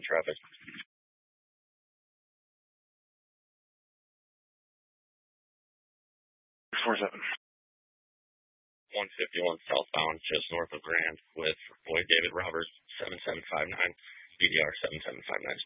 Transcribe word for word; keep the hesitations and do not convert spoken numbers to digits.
traffic. four seven. one fifty-one southbound, just north of Grand, with Floyd David Roberts, seven seven five nine, B D R seven seven five nine.